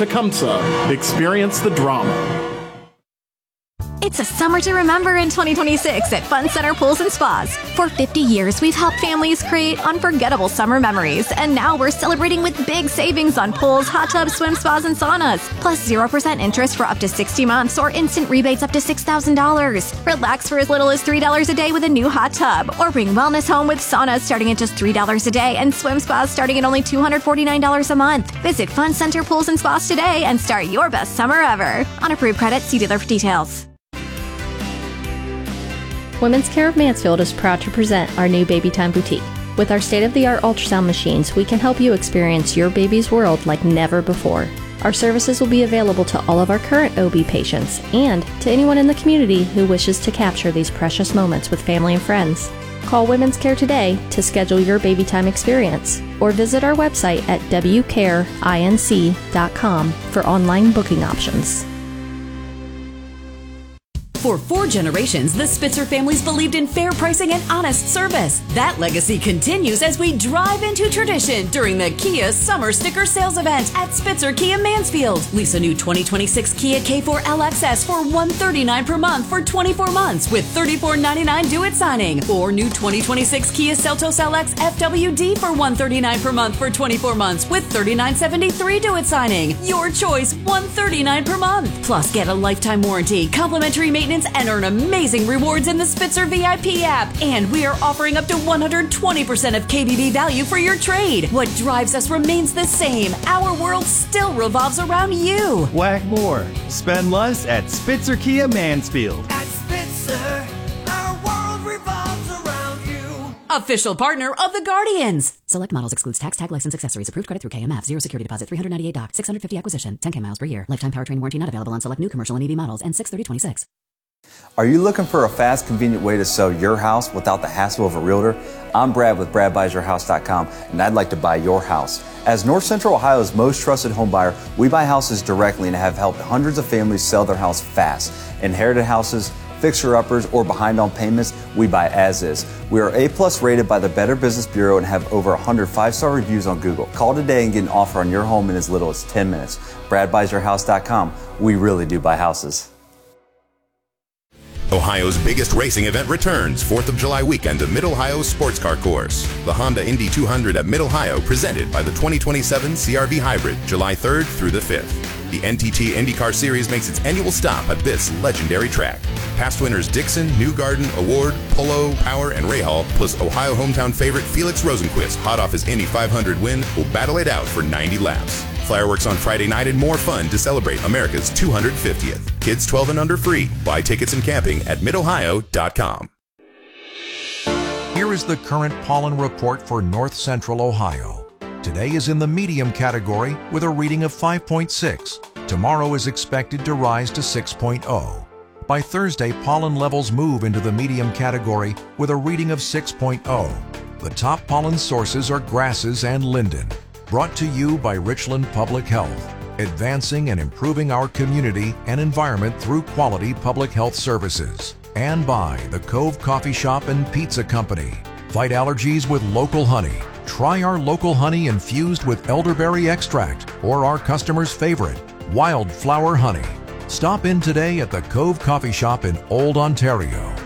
Tecumseh. Experience the drama. It's a summer to remember in 2026 at Fun Center Pools and Spas. For 50 years, we've helped families create unforgettable summer memories, and now we're celebrating with big savings on pools, hot tubs, swim spas, and saunas. Plus 0% interest for up to 60 months or instant rebates up to $6,000. Relax for as little as $3 a day with a new hot tub, or bring wellness home with saunas starting at just $3 a day and swim spas starting at only $249 a month. Visit Fun Center Pools and Spas today and start your best summer ever. On approved credit, see dealer for details. Women's Care of Mansfield is proud to present our new Baby Time Boutique. With our state-of-the-art ultrasound machines, we can help you experience your baby's world like never before. Our services will be available to all of our current OB patients and to anyone in the community who wishes to capture these precious moments with family and friends. Call Women's Care today to schedule your Baby Time experience, or visit our website at wcareinc.com for online booking options. For 4 generations, the Spitzer families believed in fair pricing and honest service. That legacy continues as we drive into tradition during the Kia Summer Sticker Sales Event at Spitzer Kia Mansfield. Lease a new 2026 Kia K4 LXS for $139 per month for 24 months with $34.99 due at signing. Or new 2026 Kia Seltos LX FWD for $139 per month for 24 months with $39.73 due at signing. Your choice, $139 per month. Plus, get a lifetime warranty, complimentary maintenance, and earn amazing rewards in the Spitzer VIP app. And we are offering up to 120% of KBB value for your trade. What drives us remains the same. Our world still revolves around you. Whack more. Spend less at Spitzer Kia Mansfield. At Spitzer, our world revolves around you. Official partner of the Guardians. Select models excludes tax, tag, license, accessories. Approved credit through KMF. 0 security deposit. $398 doc. 650 acquisition. 10K miles per year. Lifetime powertrain warranty not available on select new commercial and EV models. And 6/30/26. Are you looking for a fast, convenient way to sell your house without the hassle of a realtor? I'm Brad with BradBuysYourHouse.com, and I'd like to buy your house. As North Central Ohio's most trusted home buyer, we buy houses directly and have helped hundreds of families sell their house fast. Inherited houses, fixer-uppers, or behind on payments, we buy as is. We are A+ rated by the Better Business Bureau and have over 100 5-star reviews on Google. Call today and get an offer on your home in as little as 10 minutes. BradBuysYourHouse.com. We really do buy houses. Ohio's biggest racing event returns 4th of July weekend to Mid-Ohio Sports Car Course. The Honda Indy 200 at Mid-Ohio, presented by the 2027 CR-V Hybrid, July 3rd through the 5th. The NTT IndyCar Series makes its annual stop at this legendary track. Past winners Dixon, Newgarden, Award, Polo, Power, and Rahal, plus Ohio hometown favorite Felix Rosenqvist, hot off his Indy 500 win, will battle it out for 90 laps. Fireworks on Friday night and more fun to celebrate America's 250th. Kids 12 and under free. Buy tickets and camping at midohio.com. Here is the current pollen report for North Central Ohio. Today is in the medium category with a reading of 5.6. Tomorrow is expected to rise to 6.0. By Thursday, pollen levels move into the medium category with a reading of 6.0. The top pollen sources are grasses and linden. Brought to you by Richland Public Health, advancing and improving our community and environment through quality public health services. And by the Cove Coffee Shop and Pizza Company. Fight allergies with local honey. Try our local honey infused with elderberry extract or our customer's favorite, wildflower honey. Stop in today at the Cove Coffee Shop in Old Ontario.